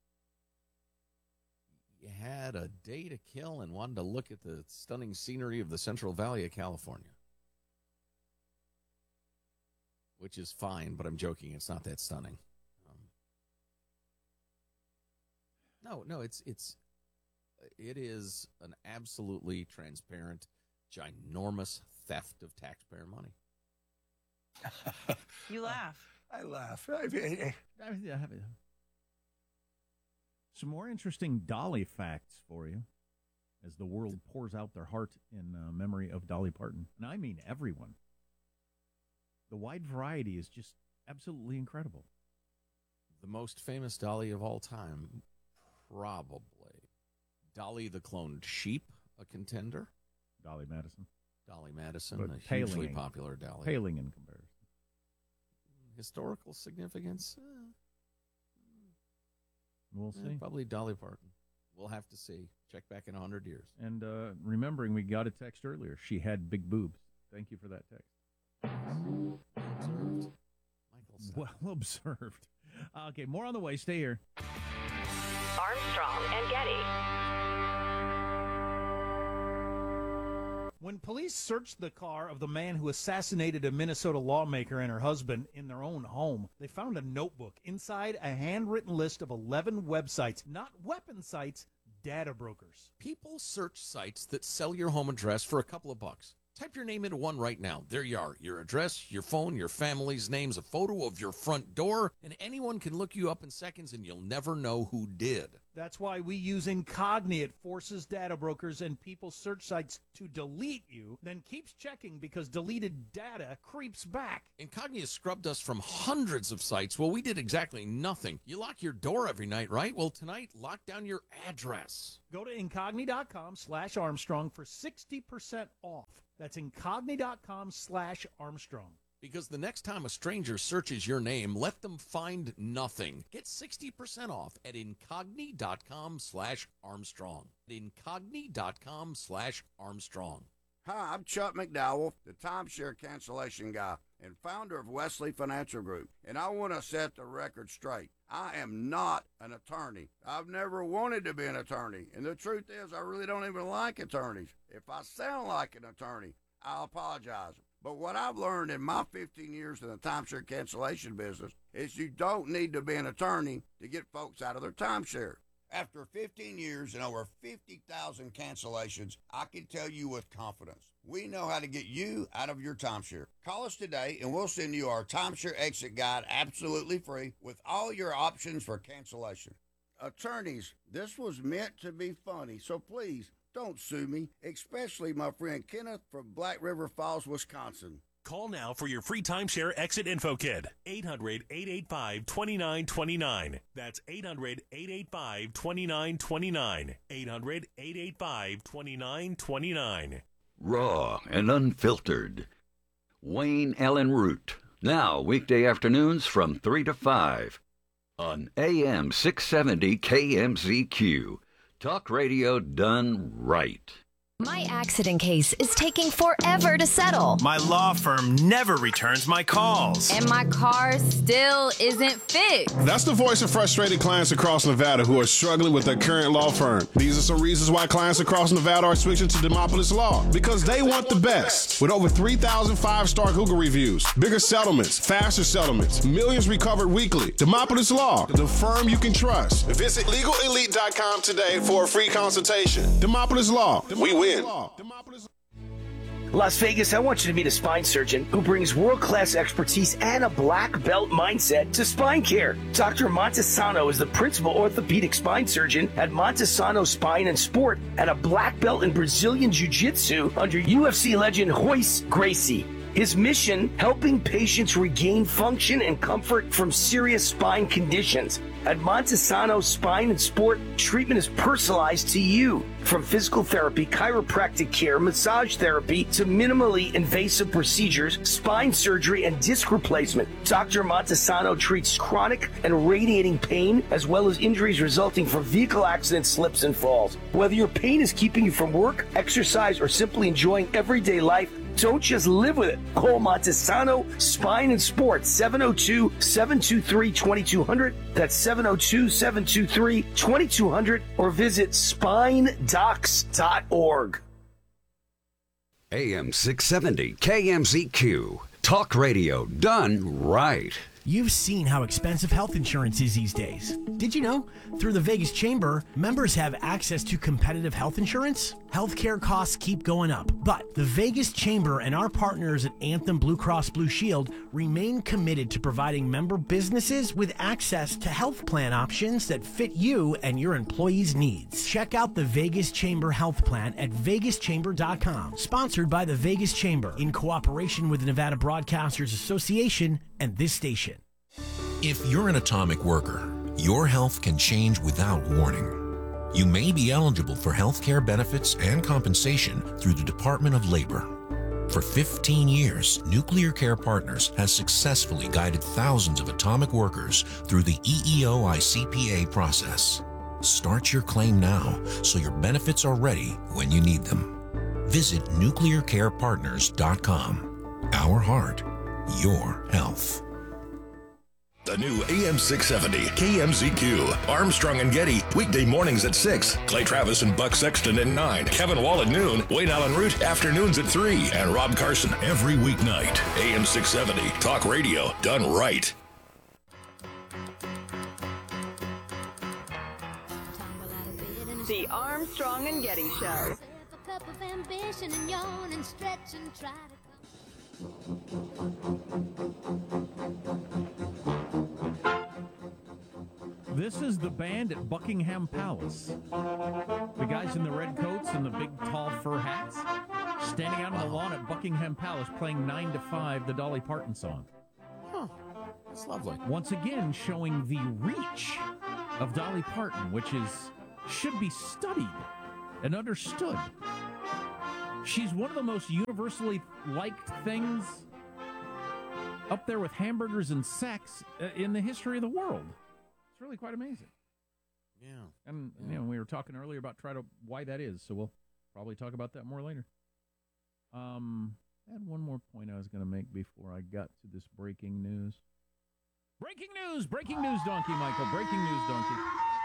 You had a day to kill and wanted to look at the stunning scenery of the Central Valley of California. Which is fine, but I'm joking. It's not that stunning. Um, no, no, it's it's it is an absolutely transparent, ginormous theft of taxpayer money. You laugh. I laugh. I mean, Some more interesting Dolly facts for you as the world pours out their heart in uh, memory of Dolly Parton. And I mean everyone. The wide variety is just absolutely incredible. The most famous Dolly of all time, probably. Dolly the cloned sheep, a contender. Dolly Madison. Dolly Madison, But a hugely paling- popular Dolly. Paling in comparison. Historical significance? Eh, We'll eh, see. probably Dolly Parton. We'll have to see. Check back in one hundred years. And uh, remembering we got a text earlier. She had big boobs. Thank you for that text. Observed. Michael said. Well observed. Okay, more on the way. Stay here. Armstrong and Getty. When police searched the car of the man who assassinated a Minnesota lawmaker and her husband in their own home, they found a notebook inside a handwritten list of eleven websites, not weapon sites, Data Brokers. People search sites that sell your home address for a couple of bucks. Type your name into one right now. There you are. Your address, your phone, your family's names, a photo of your front door, and anyone can look you up in seconds and you'll never know who did. That's why we use Incogni. It forces data brokers and people search sites to delete you, then keeps checking because deleted data creeps back. Incogni has scrubbed us from hundreds of sites. Well, we did exactly nothing. You lock your door every night, right? Well, tonight, lock down your address. Go to Incogni.com slash Armstrong for sixty percent off. That's Incogni.com slash Armstrong. Because the next time a stranger searches your name, let them find nothing. Get sixty percent off at Incogni.com slash Armstrong. Incogni.com slash Armstrong. Hi, I'm Chuck McDowell, the timeshare cancellation guy and founder of Wesley Financial Group, and I want to set the record straight. I am not an attorney. I've never wanted to be an attorney, and the truth is I really don't even like attorneys. If I sound like an attorney, I'll apologize. But what I've learned in my fifteen years in the timeshare cancellation business is you don't need to be an attorney to get folks out of their timeshare. After fifteen years and over fifty thousand cancellations, I can tell you with confidence, we know how to get you out of your timeshare. Call us today and we'll send you our timeshare exit guide absolutely free with all your options for cancellation. Attorneys, this was meant to be funny, so please don't sue me, especially my friend Kenneth from Black River Falls, Wisconsin. Call now for your free timeshare exit info kit. eight hundred, eight eight five, two nine two nine. That's eight hundred, eight eight five, two nine two nine. eight hundred, eight eight five, two nine two nine. Raw and unfiltered. Wayne Allen Root. Now, weekday afternoons from three to five. On A M six seventy K M Z Q. Talk radio done right. My accident case is taking forever to settle. My law firm never returns my calls. And my car still isn't fixed. That's the voice of frustrated clients across Nevada who are struggling with their current law firm. These are some reasons why clients across Nevada are switching to Demopolis Law. Because they want the best. With over three thousand five-star Google reviews, bigger settlements, faster settlements, millions recovered weekly. Demopolis Law, the firm you can trust. Visit legal elite dot com today for a free consultation. Demopolis Law, we win. Las Vegas, I want you to meet a spine surgeon who brings world-class expertise and a black belt mindset to spine care. Doctor Montesano is the principal orthopedic spine surgeon at Montesano Spine and Sport and a black belt in Brazilian Jiu-Jitsu under U F C legend Royce Gracie. His mission, helping patients regain function and comfort from serious spine conditions. At Montesano Spine and Sport, treatment is personalized to you. From physical therapy, chiropractic care, massage therapy, to minimally invasive procedures, spine surgery, and disc replacement, Doctor Montesano treats chronic and radiating pain, as well as injuries resulting from vehicle accidents, slips, and falls. Whether your pain is keeping you from work, exercise, or simply enjoying everyday life, don't just live with it. Call Montesano Spine and Sport, seven oh two, seven two three, two two zero zero. That's seven oh two, seven two three, two two zero zero, or visit spine docs dot org. A M six seventy K M Z Q. Talk radio done right. You've seen how expensive health insurance is these days. Did you know? Through the Vegas Chamber, members have access to competitive health insurance. Healthcare costs keep going up, but the Vegas Chamber and our partners at Anthem Blue Cross Blue Shield remain committed to providing member businesses with access to health plan options that fit you and your employees' needs. Check out the Vegas Chamber Health Plan at vegas chamber dot com, sponsored by the Vegas Chamber in cooperation with the Nevada Broadcasters Association and this station. If you're an atomic worker, your health can change without warning. You may be eligible for health care benefits and compensation through the Department of Labor. For fifteen years, Nuclear Care Partners has successfully guided thousands of atomic workers through the E E O I C P A process. Start your claim now so your benefits are ready when you need them. Visit nuclear care partners dot com. Our heart, your health. The new A M six seventy K M Z Q. Armstrong and Getty, weekday mornings at six. Clay Travis and Buck Sexton at nine. Kevin Wall at noon. Wayne Allen Root, afternoons at three. And Rob Carson every weeknight. A M six seventy, talk radio done right. The The Armstrong and Getty Show. A cup of ambition and yawn and stretch and try to This is the band at Buckingham Palace. The guys in the red coats and the big tall fur hats standing out on the lawn at Buckingham Palace playing nine to five, the Dolly Parton song. Huh. That's lovely. Once again, showing the reach of Dolly Parton, which is should be studied and understood. She's one of the most universally liked things up there with hamburgers and sex uh, in the history of the world. It's really quite amazing. Yeah. And, yeah. you know, we were talking earlier about try to why that is, so we'll probably talk about that more later. Um, I had one more point I was going to make before I got to this breaking news. Breaking news! Breaking news, Donkey Michael. Breaking news, Donkey.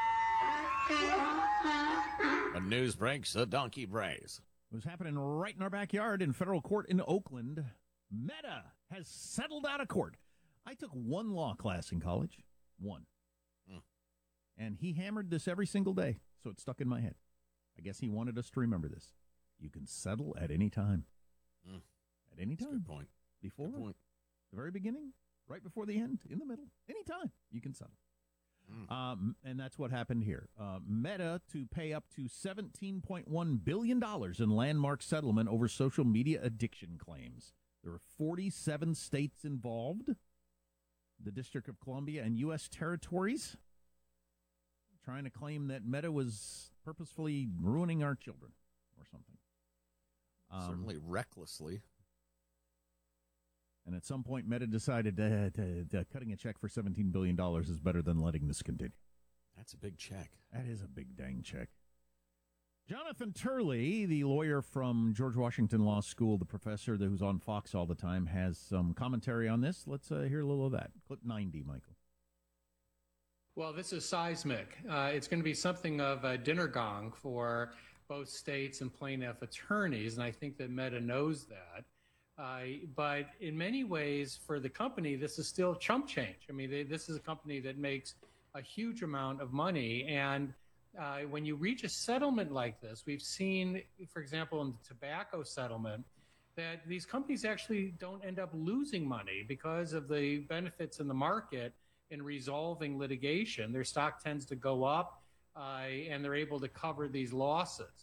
When news breaks, the donkey brays. It was happening right in our backyard in federal court in Oakland. Meta has settled out of court. I took one law class in college. One. Mm. And he hammered this every single day, so it stuck in my head. I guess he wanted us to remember this. You can settle at any time. Mm. At any time. Good point. Before, Good point. the very beginning, right before the end, in the middle, anytime you can settle. Mm. Um, and that's what happened here. Uh, Meta to pay up to seventeen point one billion dollars in landmark settlement over social media addiction claims. There are forty-seven states involved, the District of Columbia and U S territories, trying to claim that Meta was purposefully ruining our children or something. Um, Certainly recklessly. And at some point, Meta decided that uh, uh, cutting a check for seventeen billion dollars is better than letting this continue. That's a big check. That is a big dang check. Jonathan Turley, the lawyer from George Washington Law School, the professor who's on Fox all the time, has some commentary on this. Let's uh, hear a little of that. Clip ninety, Michael. Well, this is seismic. Uh, it's going to be something of a dinner gong for both states and plaintiff attorneys, and I think that Meta knows that. Uh, but in many ways, for the company, this is still chump change. I mean, they, this is a company that makes a huge amount of money. And uh, when you reach a settlement like this, we've seen, for example, in the tobacco settlement, that these companies actually don't end up losing money because of the benefits in the market in resolving litigation. Their stock tends to go up, uh, and they're able to cover these losses.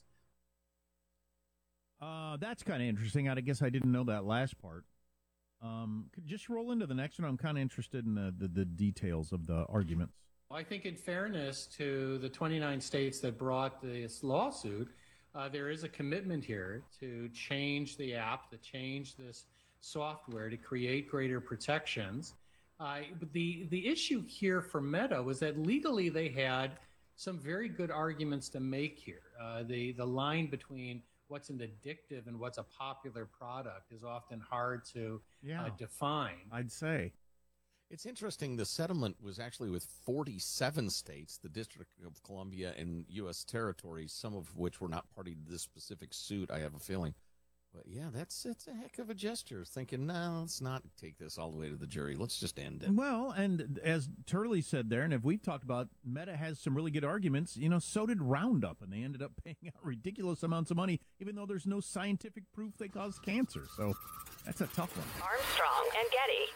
Uh, that's kind of interesting. I guess I didn't know that last part. Um, could just roll into the next one. I'm kind of interested in the, the, the details of the arguments. I think in fairness to the twenty-nine states that brought this lawsuit, uh, there is a commitment here to change the app, to change this software, to create greater protections. Uh, but the, the issue here for Meta was that legally they had some very good arguments to make here. Uh, the, the line between what's an addictive and what's a popular product is often hard to yeah, uh, define. I'd say. It's interesting. The settlement was actually with forty-seven states, the District of Columbia and U S territories, some of which were not party to this specific suit, I have a feeling. But yeah, that's it's a heck of a gesture, thinking, no, let's not take this all the way to the jury. Let's just end it. Well, and as Turley said there, and if we've talked about, Meta has some really good arguments, you know, so did Roundup, and they ended up paying out ridiculous amounts of money, even though there's no scientific proof they cause cancer. So that's a tough one. Armstrong and Getty.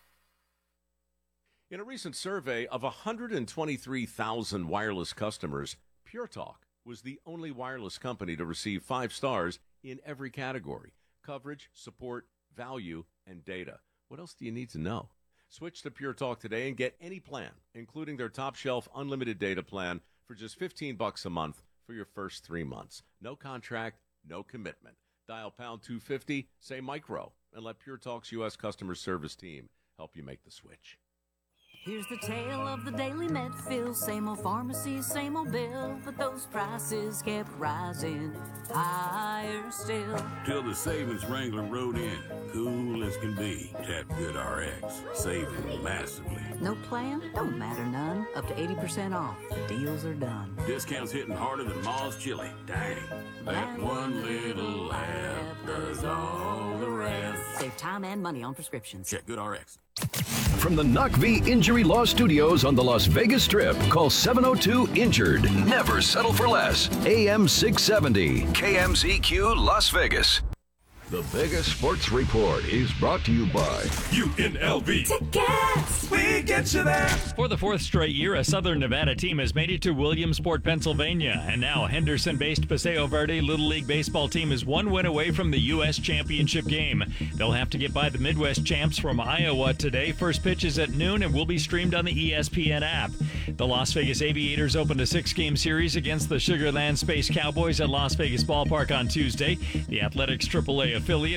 In a recent survey of one hundred twenty-three thousand wireless customers, Pure Talk was the only wireless company to receive five stars in every category: coverage, support, value, and data. What else do you need to know? Switch to Pure Talk today and get any plan, including their top shelf unlimited data plan, for just fifteen bucks a month for your first three months. No contract, no commitment. Dial pound two fifty, say micro, and let Pure Talk's U S customer service team help you make the switch. Here's the tale of the daily med fill. Same old pharmacy, same old bill, but those prices kept rising higher still. Till the savings wrangler rode in, cool as can be. Tap GoodRx, saving massively. No plan? Don't matter none. Up to eighty percent off. Deals are done. Discounts hitting harder than Ma's chili. Dang. That one little app does all the rest. Save time and money on prescriptions. Check GoodRx. from the Knock V Injury Law Studios on the Las Vegas Strip. Call seven oh two injured. Never settle for less. A M six seventy, K M Z Q Las Vegas. The Vegas Sports Report is brought to you by U N L V. Tickets! We get you there. For the fourth straight year, a Southern Nevada team has made it to Williamsport, Pennsylvania. And now Henderson-based Paseo Verde Little League Baseball team is one win away from the U S Championship game. They'll have to get by the Midwest champs from Iowa today. First pitch is at noon and will be streamed on the E S P N app. The Las Vegas Aviators opened a six-game series against the Sugar Land Space Cowboys at Las Vegas Ballpark on Tuesday. The Athletics triple A affiliate